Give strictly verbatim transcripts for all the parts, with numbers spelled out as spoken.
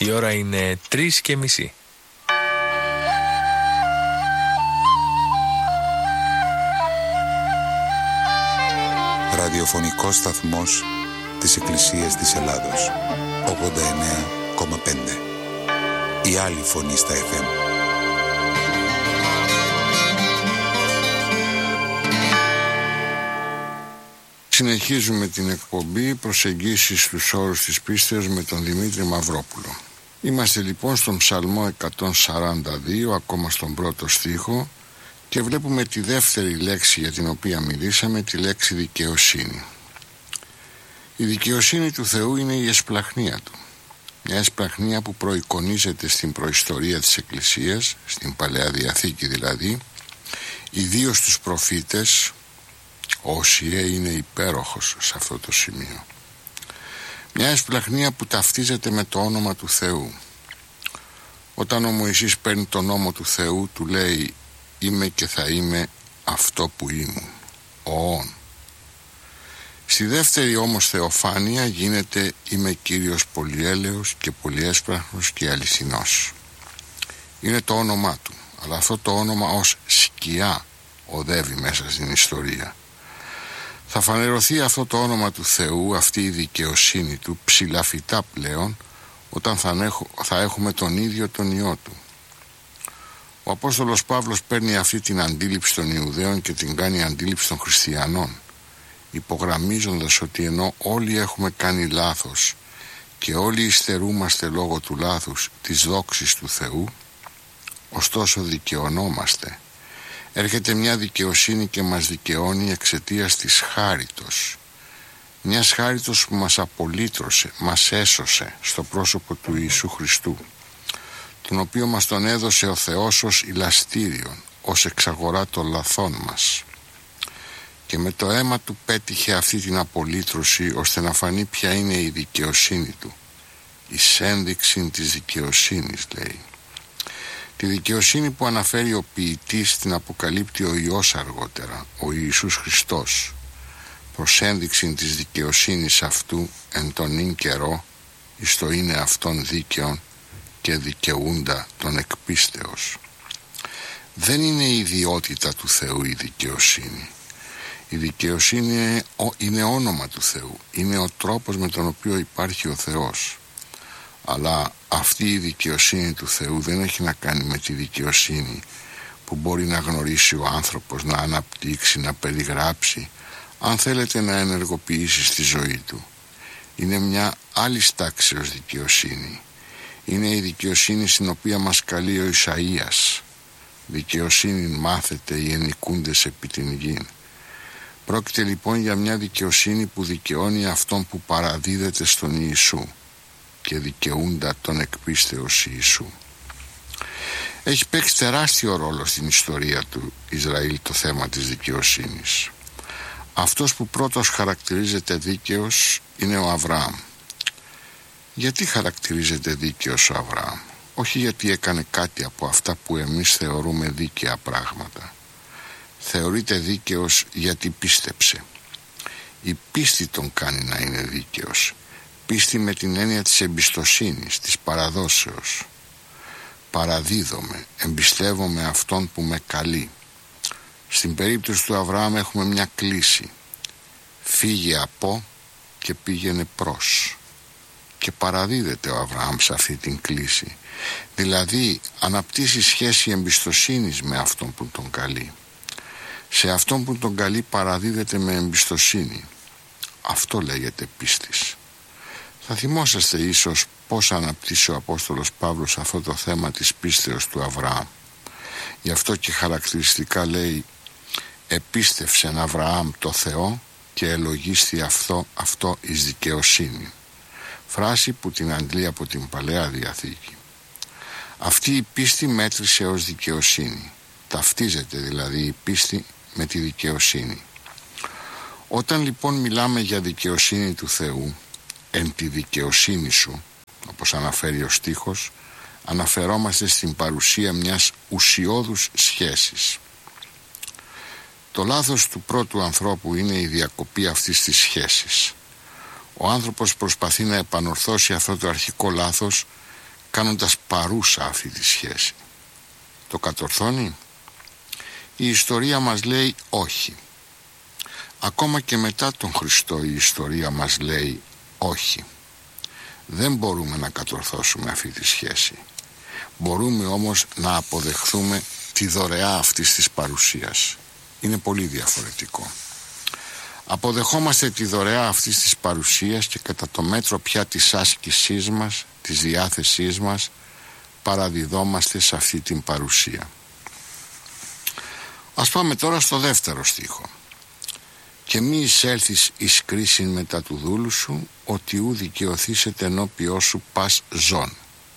Η ώρα είναι τρεις και μισή. Ραδιοφωνικός σταθμός της Εκκλησίας της Ελλάδος. ογδόντα εννέα κόμμα πέντε. Η άλλη φωνή στα εφ εμ. Συνεχίζουμε την εκπομπή «Προσεγγίσεις στους όρους της πίστεως» με τον Δημήτρη Μαυρόπουλο. Είμαστε λοιπόν στον Ψαλμό εκατόν σαράντα δύο, ακόμα στον πρώτο στίχο, και βλέπουμε τη δεύτερη λέξη για την οποία μιλήσαμε, τη λέξη δικαιοσύνη. Η δικαιοσύνη του Θεού είναι η εσπλαχνία του. Μια εσπλαχνία που προεικονίζεται στην προϊστορία της Εκκλησίας, στην Παλαιά Διαθήκη δηλαδή, ιδίως στους προφήτες. Ο Οσιέ είναι υπέροχος σε αυτό το σημείο. Μια εσπλαχνία που ταυτίζεται με το όνομα του Θεού. Όταν ο Μωυσής παίρνει τον νόμο του Θεού, του λέει «Είμαι και θα είμαι αυτό που ήμουν, ο Ων». Στη δεύτερη όμως θεοφάνεια γίνεται «Είμαι Κύριος πολυέλεος και πολυέσπραχνος και αληθινός». Είναι το όνομά του, αλλά αυτό το όνομα ως σκιά οδεύει μέσα στην ιστορία. Θα φανερωθεί αυτό το όνομα του Θεού, αυτή η δικαιοσύνη του, ψηλαφιτά πλέον, όταν θα, έχου, θα έχουμε τον ίδιο τον Υιό του. Ο Απόστολος Παύλος παίρνει αυτή την αντίληψη των Ιουδαίων και την κάνει αντίληψη των χριστιανών, υπογραμμίζοντας ότι ενώ όλοι έχουμε κάνει λάθος και όλοι υστερούμαστε λόγω του λάθους της δόξης του Θεού, ωστόσο δικαιωνόμαστε. Έρχεται μια δικαιοσύνη και μας δικαιώνει εξαιτίας της χάριτος. Μιας χάριτος που μας απολύτρωσε, μας έσωσε στο πρόσωπο του Ιησού Χριστού, τον οποίο μας τον έδωσε ο Θεός ως ηλαστήριον, ως εξαγορά των λαθών μας. Και με το αίμα του πέτυχε αυτή την απολύτρωση, ώστε να φανεί ποια είναι η δικαιοσύνη του. Εις ένδειξη της δικαιοσύνης, λέει. Τη δικαιοσύνη που αναφέρει ο ποιητής την αποκαλύπτει ο Υιός αργότερα, ο Ιησούς Χριστός, προς ένδειξη της δικαιοσύνης αυτού εν τον ίν καιρό, εις το είναι αυτόν δίκαιον και δικαιούντα τον εκπίστεως. Δεν είναι η ιδιότητα του Θεού η δικαιοσύνη. Η δικαιοσύνη είναι, είναι όνομα του Θεού, είναι ο τρόπος με τον οποίο υπάρχει ο Θεός. Αλλά αυτή η δικαιοσύνη του Θεού δεν έχει να κάνει με τη δικαιοσύνη που μπορεί να γνωρίσει ο άνθρωπος, να αναπτύξει, να περιγράψει, αν θέλετε να ενεργοποιήσει στη ζωή του. Είναι μια άλλη τάξεως δικαιοσύνη. Είναι η δικαιοσύνη στην οποία μας καλεί ο Ισαΐας. Δικαιοσύνη μάθετε οι ενοικούντες επί την γην. Πρόκειται λοιπόν για μια δικαιοσύνη που δικαιώνει αυτόν που παραδίδεται στον Ιησού και δικαιούντα τον εκπίστεως Ιησού. Έχει παίξει τεράστιο ρόλο στην ιστορία του Ισραήλ το θέμα της δικαιοσύνης. Αυτός που πρώτος χαρακτηρίζεται δίκαιος είναι ο Αβραάμ. Γιατί χαρακτηρίζεται δίκαιος ο Αβραάμ? Όχι γιατί έκανε κάτι από αυτά που εμείς θεωρούμε δίκαια πράγματα. Θεωρείται δίκαιος γιατί πίστεψε. Η πίστη τον κάνει να είναι δίκαιος. Πίστη με την έννοια της εμπιστοσύνης, της παραδόσεως. Παραδίδομαι, εμπιστεύομαι αυτόν που με καλεί. Στην περίπτωση του Αβραάμ έχουμε μια κλίση. Φύγε από και πήγαινε προς. Και παραδίδεται ο Αβραάμ σε αυτή την κλίση. Δηλαδή αναπτύσσει σχέση εμπιστοσύνης με αυτόν που τον καλεί. Σε αυτόν που τον καλεί παραδίδεται με εμπιστοσύνη. Αυτό λέγεται πίστης. Θα θυμόσαστε ίσως πώς αναπτύσσει ο Απόστολος Παύλος αυτό το θέμα της πίστεως του Αβραάμ. Γι' αυτό και χαρακτηριστικά λέει «Επίστευσεν Αβραάμ το Θεό και ελογίστη αυτό, αυτό εις δικαιοσύνη». Φράση που την αντλεί από την Παλαιά Διαθήκη. Αυτή η πίστη μέτρησε ως δικαιοσύνη. Ταυτίζεται δηλαδή η πίστη με τη δικαιοσύνη. Όταν λοιπόν μιλάμε για δικαιοσύνη του Θεού, εν τη δικαιοσύνη σου, όπως αναφέρει ο στίχος, αναφερόμαστε στην παρουσία μιας ουσιώδους σχέσης. Το λάθος του πρώτου ανθρώπου είναι η διακοπή αυτής της σχέσης. Ο άνθρωπος προσπαθεί να επανορθώσει αυτό το αρχικό λάθος κάνοντας παρούσα αυτή τη σχέση. Το κατορθώνει? Η ιστορία μας λέει όχι. Ακόμα και μετά τον Χριστό η ιστορία μας λέει όχι. Δεν μπορούμε να κατορθώσουμε αυτή τη σχέση. Μπορούμε όμως να αποδεχθούμε τη δωρεά αυτής της παρουσίας. Είναι πολύ διαφορετικό. Αποδεχόμαστε τη δωρεά αυτής της παρουσίας και κατά το μέτρο πια της άσκησής μας, της διάθεσής μας, παραδιδόμαστε σε αυτή την παρουσία. Ας πάμε τώρα στο δεύτερο στίχο. «Και μη εισέλθεις εις κρίσιν μετά του δούλου σου, ότι ου δικαιωθήσετε ενώπιό σου πας ζών».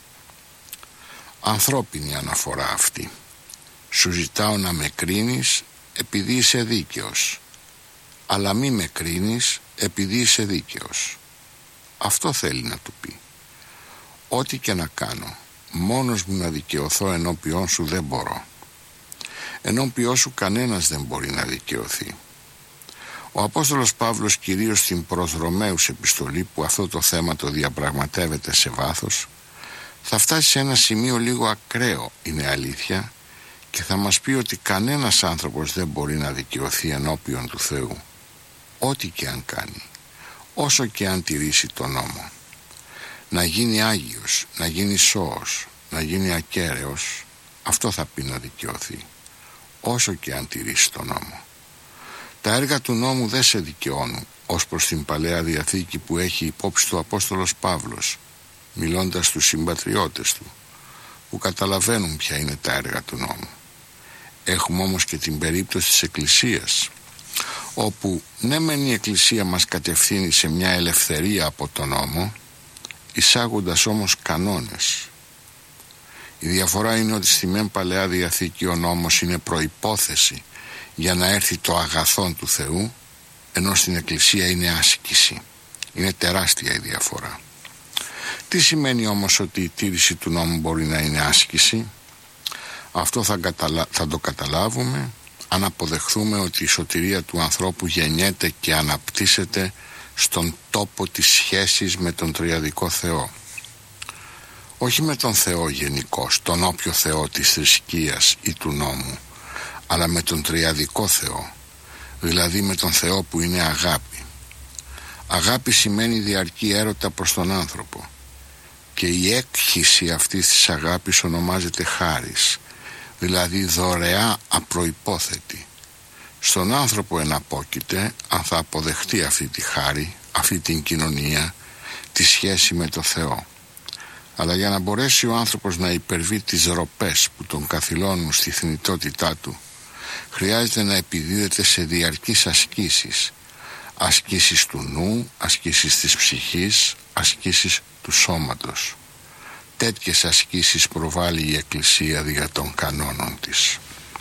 Ανθρώπινη αναφορά αυτή. Σου ζητάω να με κρίνεις επειδή είσαι δίκαιος, αλλά μη με κρίνεις επειδή είσαι δίκαιος. Αυτό θέλει να του πει. Ό,τι και να κάνω, μόνος μου να δικαιωθώ ενώπιόν σου δεν μπορώ. Ενώπιόν σου κανένας δεν μπορεί να δικαιωθεί. Ο Απόστολος Παύλος, κυρίως στην προς Ρωμαίους επιστολή, που αυτό το θέμα το διαπραγματεύεται σε βάθος, θα φτάσει σε ένα σημείο λίγο ακραίο, είναι αλήθεια, και θα μας πει ότι κανένας άνθρωπος δεν μπορεί να δικαιωθεί ενώπιον του Θεού, ό,τι και αν κάνει, όσο και αν τηρήσει τον νόμο. Να γίνει Άγιος, να γίνει σώος, να γίνει ακέραιος, αυτό θα πει να δικαιωθεί, όσο και αν τηρήσει τον νόμο. Τα έργα του νόμου δεν σε δικαιώνουν, ως προς την Παλαιά Διαθήκη που έχει υπόψη του Απόστολος Παύλος, μιλώντας στους συμπατριώτες του, που καταλαβαίνουν ποια είναι τα έργα του νόμου. Έχουμε όμως και την περίπτωση της Εκκλησίας, όπου ναι μεν η Εκκλησία μας κατευθύνει σε μια ελευθερία από τον νόμο, εισάγοντας όμως κανόνες. Η διαφορά είναι ότι στη μεν Παλαιά Διαθήκη ο νόμος είναι προϋπόθεση για να έρθει το αγαθόν του Θεού, ενώ στην Εκκλησία είναι άσκηση. Είναι τεράστια η διαφορά. Τι σημαίνει όμως ότι η τήρηση του νόμου μπορεί να είναι άσκηση? Αυτό θα, καταλα... θα το καταλάβουμε αν αποδεχθούμε ότι η σωτηρία του ανθρώπου γεννιέται και αναπτύσσεται στον τόπο της σχέσης με τον τριαδικό Θεό. Όχι με τον Θεό γενικώς, τον όποιο Θεό της θρησκείας ή του νόμου, αλλά με τον τριαδικό Θεό, δηλαδή με τον Θεό που είναι αγάπη. Αγάπη σημαίνει διαρκή έρωτα προς τον άνθρωπο, και η έκχυση αυτής της αγάπης ονομάζεται χάρις, δηλαδή δωρεά απροϋπόθετη. Στον άνθρωπο εναπόκειται αν θα αποδεχτεί αυτή τη χάρη, αυτή την κοινωνία, τη σχέση με το Θεό. Αλλά για να μπορέσει ο άνθρωπος να υπερβεί τις ροπές που τον καθυλώνουν στη θνητότητά του, χρειάζεται να επιδίδεται σε διαρκείς ασκήσεις, ασκήσεις του νου, ασκήσεις της ψυχής, ασκήσεις του σώματος. Τέτοιες ασκήσεις προβάλλει η Εκκλησία δια των κανόνων της.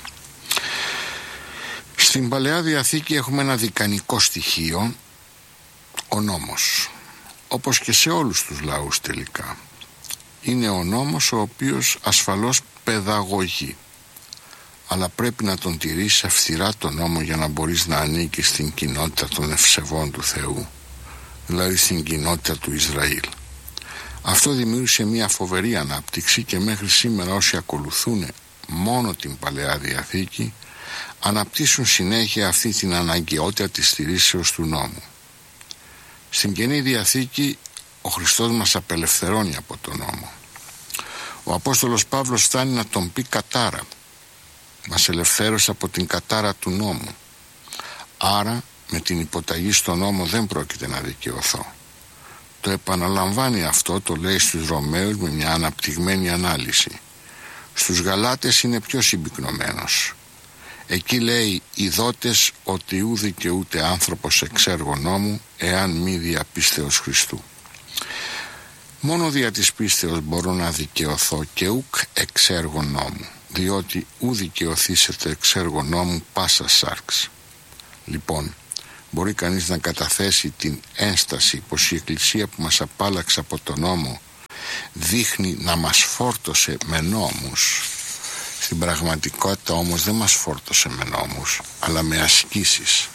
Στην Παλαιά Διαθήκη έχουμε ένα δικανικό στοιχείο, ο νόμος, όπως και σε όλους τους λαούς τελικά. Είναι ο νόμος ο οποίος ασφαλώς παιδαγωγεί, αλλά πρέπει να τον τηρείς αυστηρά τον νόμο για να μπορείς να ανήκεις στην κοινότητα των ευσεβών του Θεού, δηλαδή στην κοινότητα του Ισραήλ. Αυτό δημιούργησε μια φοβερή ανάπτυξη και μέχρι σήμερα όσοι ακολουθούν μόνο την Παλαιά Διαθήκη αναπτύσσουν συνέχεια αυτή την αναγκαιότητα της στηρίσεως του νόμου. Στην Καινή Διαθήκη ο Χριστός μας απελευθερώνει από τον νόμο. Ο Απόστολος Παύλος φτάνει να τον πει κατάρα. Μας ελευθέρωσε από την κατάρα του νόμου. Άρα με την υποταγή στον νόμο δεν πρόκειται να δικαιωθώ. Το επαναλαμβάνει αυτό, το λέει στους Ρωμαίους με μια αναπτυγμένη ανάλυση. Στους Γαλάτες είναι πιο συμπυκνωμένος. Εκεί λέει «Ιδότες ότι ου δικαιούται άνθρωπος εξ έργων νόμου, εάν μη δια πίστεως Χριστού». Μόνο δια της πίστεως μπορώ να δικαιωθώ και ουκ εξ έργων νόμου, διότι ου δικαιωθήσετε εξ έργων νόμου πάσα σάρξ. Λοιπόν, μπορεί κανείς να καταθέσει την ένσταση πως η Εκκλησία που μας απάλλαξε από τον νόμο δείχνει να μας φόρτωσε με νόμους. Στην πραγματικότητα όμως δεν μας φόρτωσε με νόμους, αλλά με ασκήσεις.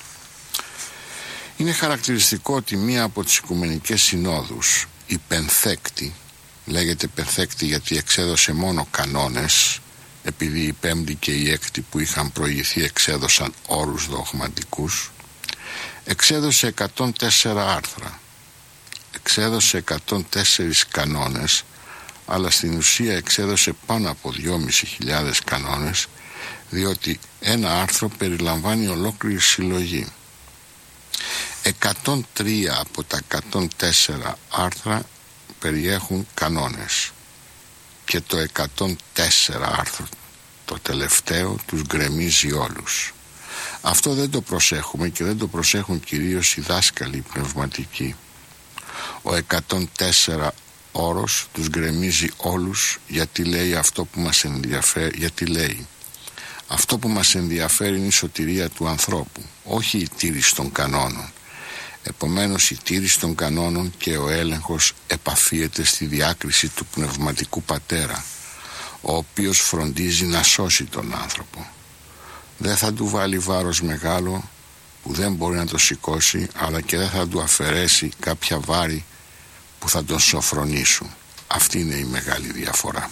Είναι χαρακτηριστικό ότι μία από τις Οικουμενικές Συνόδους, η Πενθέκτη, Λέγεται πενθέκτη γιατί εξέδωσε μόνο κανόνες, επειδή η πέμπτη και η έκτη που είχαν προηγηθεί εξέδωσαν όρους δογματικούς. Εξέδωσε εκατόν τέσσερα άρθρα, εξέδωσε εκατόν τέσσερα κανόνες, αλλά στην ουσία εξέδωσε πάνω από δυόμισι χιλιάδες κανόνες, διότι ένα άρθρο περιλαμβάνει ολόκληρη συλλογή. εκατόν τρία από τα εκατόν τέσσερα άρθρα περιέχουν κανόνες και το εκατόν τέσσερα άρθρο, το τελευταίο, τους γκρεμίζει όλους. Αυτό δεν το προσέχουμε και δεν το προσέχουν κυρίως οι δάσκαλοι πνευματικοί. Ο εκατόν τέσσερα όρος τους γκρεμίζει όλους, γιατί λέει αυτό που μας ενδιαφέρει, γιατί λέει αυτό που μας ενδιαφέρει είναι η σωτηρία του ανθρώπου, όχι η τήρηση των κανόνων. Επομένως η τήρηση των κανόνων και ο έλεγχος επαφίεται στη διάκριση του πνευματικού πατέρα, ο οποίος φροντίζει να σώσει τον άνθρωπο. Δεν θα του βάλει βάρος μεγάλο που δεν μπορεί να το σηκώσει, αλλά και δεν θα του αφαιρέσει κάποια βάρη που θα τον σοφρονήσουν. Αυτή είναι η μεγάλη διαφορά.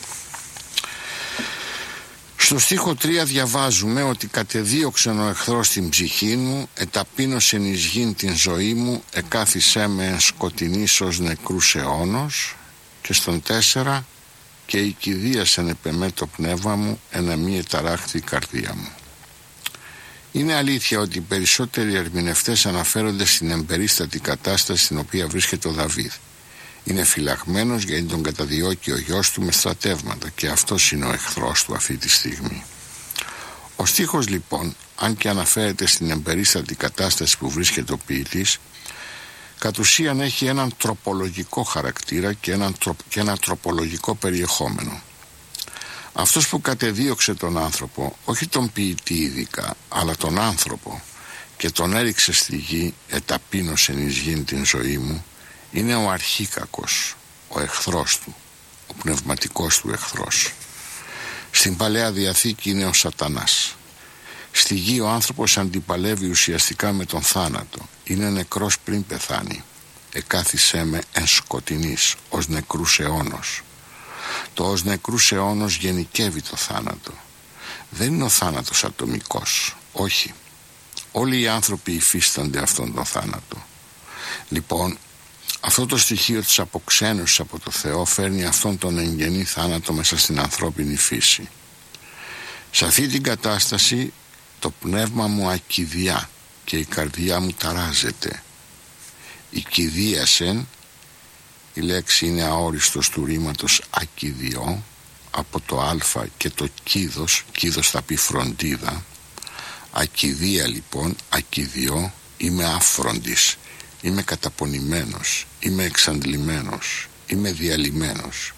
Στο στίχο τρία διαβάζουμε ότι κατεδίωξεν ο εχθρός την ψυχή μου, εταπείνωσεν εις γην την ζωή μου, εκάθισέ με εν σκοτεινής ως νεκρούς αιώνος. Και στον τέσσερα, και οικηδίασεν επεμέ το πνεύμα μου, ένα μη εταράχθη η καρδία μου. Είναι αλήθεια ότι οι περισσότεροι ερμηνευτές αναφέρονται στην εμπερίστατη κατάσταση στην οποία βρίσκεται ο Δαβίδ. Είναι φυλαγμένος γιατί τον καταδιώκει ο γιος του με στρατεύματα και αυτός είναι ο εχθρός του αυτή τη στιγμή. Ο στίχος λοιπόν, αν και αναφέρεται στην εμπερίστατη κατάσταση που βρίσκεται ο ποιητής, κατ' ουσίαν έχει έναν τροπολογικό χαρακτήρα και έναν, και ένα τροπολογικό περιεχόμενο. Αυτός που κατεδίωξε τον άνθρωπο, όχι τον ποιητή ειδικά, αλλά τον άνθρωπο, και τον έριξε στη γη, εταπείνωσεν εις γην την ζωή μου, είναι ο αρχίκακος, ο εχθρός του, ο πνευματικός του εχθρός. Στην Παλαιά Διαθήκη είναι ο Σατανάς. Στη γη ο άνθρωπος αντιπαλεύει ουσιαστικά με τον θάνατο. Είναι νεκρός πριν πεθάνει. Εκάθισέ με εν σκοτεινής, ως νεκρούς αιώνος. Το ως νεκρούς αιώνος γενικεύει το θάνατο. Δεν είναι ο θάνατος ατομικός, όχι. Όλοι οι άνθρωποι υφίστανται αυτόν τον θάνατο. Λοιπόν, αυτό το στοιχείο της αποξένωσης από το Θεό φέρνει αυτόν τον εγγενή θάνατο μέσα στην ανθρώπινη φύση. Σε αυτή την κατάσταση το πνεύμα μου ακηδιά και η καρδιά μου ταράζεται. Η κηδίασεν, η λέξη είναι αόριστος του ρήματος ακηδιό, από το α και το κίδος, κίδος θα πει φροντίδα. Ακηδία λοιπόν, ακηδιό, είμαι άφροντης, είμαι καταπονημένος, είμαι εξαντλημένος, είμαι διαλυμένος.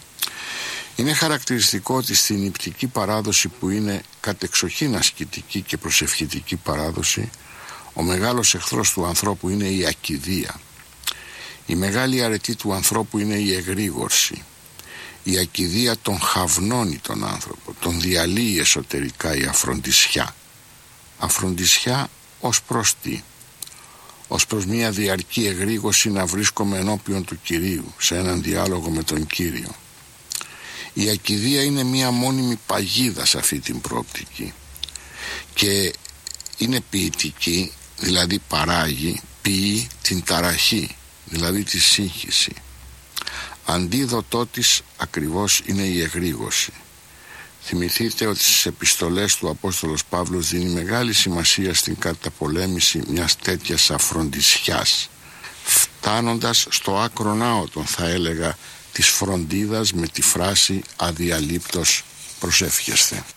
Είναι χαρακτηριστικό ότι στην νηπτική παράδοση, που είναι κατεξοχήν ασκητική και προσευχητική παράδοση, ο μεγάλος εχθρός του ανθρώπου είναι η ακηδία. Η μεγάλη αρετή του ανθρώπου είναι η εγρήγορση. Η ακηδία τον χαυνώνει τον άνθρωπο, τον διαλύει εσωτερικά η αφροντισιά. Αφροντισιά ως προς τι? Ως προς μια διαρκή εγρήγορση να βρίσκομαι ενώπιον του Κυρίου, σε έναν διάλογο με τον Κύριο. Η ακηδία είναι μια μόνιμη παγίδα σε αυτή την προοπτική και είναι ποιητική, δηλαδή παράγει, ποιεί την ταραχή, δηλαδή τη σύγχυση. Αντίδοτό της ακριβώς είναι η εγρήγορση. Θυμηθείτε ότι στις επιστολές του Απόστολος Παύλος δίνει μεγάλη σημασία στην καταπολέμηση μιας τέτοιας αφροντισιάς, φτάνοντας στο άκρον άωτον, θα έλεγα, της φροντίδας με τη φράση «αδιαλείπτως προσεύχεστε».